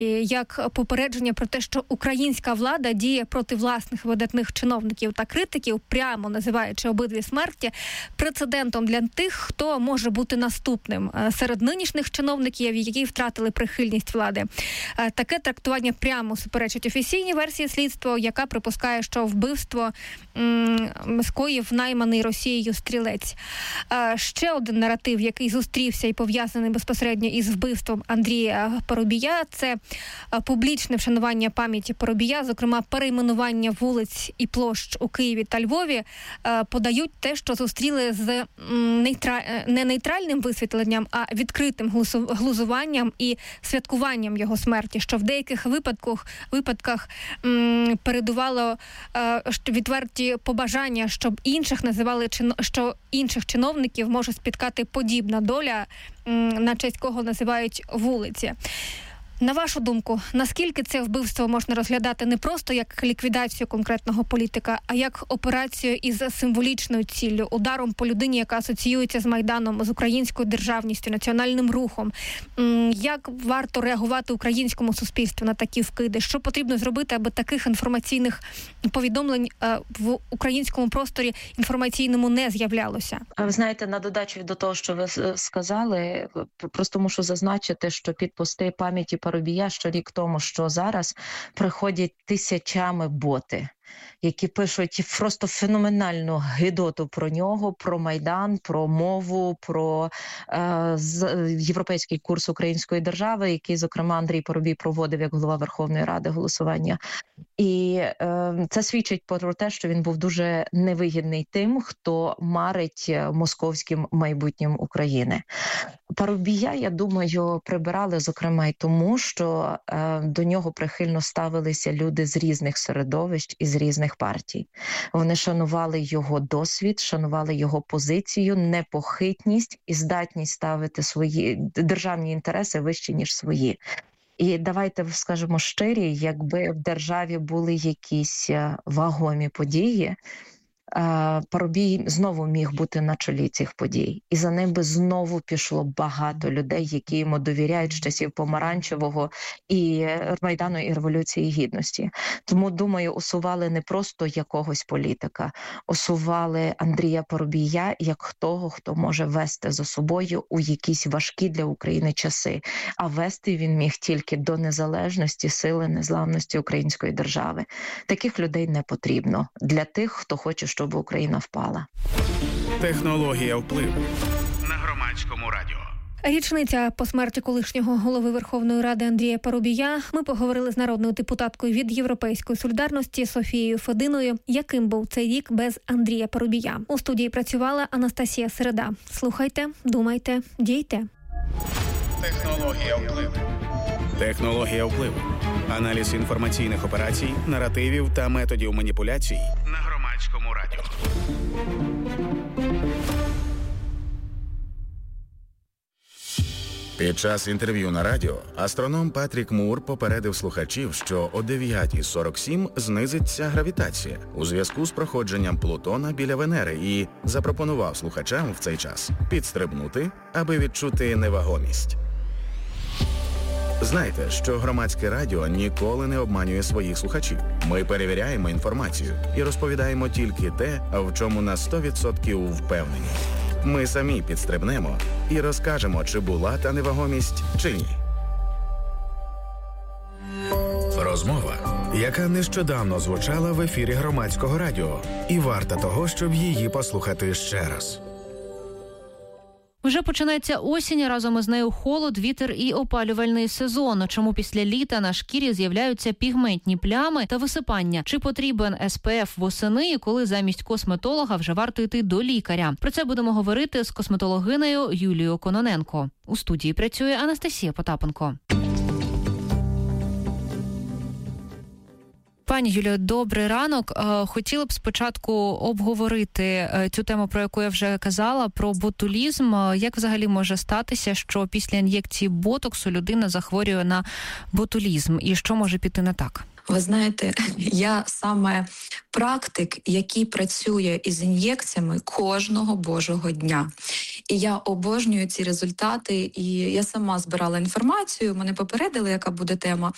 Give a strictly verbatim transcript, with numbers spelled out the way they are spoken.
як попередження про те, що українська влада діє проти власних видатних чиновників та критиків, прямо називаючи обидві смерті прецедентом для тих, хто може бути наступним серед нинішніх чиновників, які втратили прихильність влади. Таке трактування прямо суперечить офіційній версії слідства, яка припускає, що вбивство м, скоїв найманий Росією стрілець. Ще один наратив, який зустрівся і пов'язаний безпосередньо із вбивством Андрія Парубія, це публічне вшанування пам'яті Парубія, зокрема перейменування вулиць і площ у Києві та Львові, подають те, що зустріли з нейтра... не нейтральним висвітленням, а відкритим глузуванням і святкуванням його смерті, що в деяких випадках, випадках м, передувало е, відверті побажання, щоб інших називали, що інших чиновників може спіткати подібна доля, м, на честь кого називають вулиці. На вашу думку, наскільки це вбивство можна розглядати не просто як ліквідацію конкретного політика, а як операцію із символічною ціллю, ударом по людині, яка асоціюється з Майданом, з українською державністю, національним рухом? Як варто реагувати українському суспільству на такі вкиди? Що потрібно зробити, аби таких інформаційних повідомлень в українському просторі інформаційному не з'являлося? Ви знаєте, на додачу до того, що ви сказали, просто мушу зазначити, що під пости пам'яті Парубія, що рік тому, що зараз, приходять тисячами боти, які пишуть просто феноменальну гидоту про нього, про Майдан, про мову, про е, з, європейський курс української держави, який, зокрема, Андрій Парубій проводив як голова Верховної Ради голосування. І е, це свідчить про те, що він був дуже невигідний тим, хто марить московським майбутнім України. Парубія, я думаю, прибирали, зокрема, й тому, що е, до нього прихильно ставилися люди з різних середовищ і з різних партій. Вони шанували його досвід, шанували його позицію, непохитність і здатність ставити свої державні інтереси вище, ніж свої. І давайте скажемо щирі, якби в державі були якісь вагомі події, Парубій знову міг бути на чолі цих подій. І за ним би знову пішло багато людей, які йому довіряють з часів Помаранчевого і Майдану і Революції Гідності. Тому, думаю, усували не просто якогось політика, усували Андрія Парубія як того, хто може вести за собою у якісь важкі для України часи. А вести він міг тільки до незалежності, сили, незламності української держави. Таких людей не потрібно для тих, хто хоче, щоб щоб Україна впала. Технологія впливу на Громадському радіо. Річниця по смерті колишнього голови Верховної Ради Андрія Парубія. Ми поговорили з народною депутаткою від Європейської солідарності Софією Фединою, яким був цей рік без Андрія Парубія. У студії працювала Анастасія Середа. Слухайте, думайте, дійте. Технологія впливу. Технологія впливу. Аналіз інформаційних операцій, наративів та методів маніпуляцій на Громадському радіо. Під час інтерв'ю на радіо астроном Патрік Мур попередив слухачів, що о дев'ята сорок сім знизиться гравітація у зв'язку з проходженням Плутона біля Венери і запропонував слухачам в цей час підстрибнути, аби відчути невагомість. Знайте, що Громадське радіо ніколи не обманює своїх слухачів. Ми перевіряємо інформацію і розповідаємо тільки те, в чому на сто відсотків впевнені. Ми самі підстрибнемо і розкажемо, чи була та невагомість, чи ні. Розмова, яка нещодавно звучала в ефірі Громадського радіо, і варта того, щоб її послухати ще раз. Вже починається осінь, разом із нею холод, вітер і опалювальний сезон. Чому після літа на шкірі з'являються пігментні плями та висипання? Чи потрібен ес пе еф восени, коли замість косметолога вже варто йти до лікаря? Про це будемо говорити з косметологинею Юлією Кононенко. У студії працює Анастасія Потапенко. Пані Юліо, добрий ранок. Хотіла б спочатку обговорити цю тему, про яку я вже казала, про ботулізм. Як взагалі може статися, що після ін'єкції ботоксу людина захворює на ботулізм? І що може піти не так? Ви знаєте, я саме практик, який працює із ін'єкціями кожного божого дня. І я обожнюю ці результати, і я сама збирала інформацію, мене попередили, яка буде тема.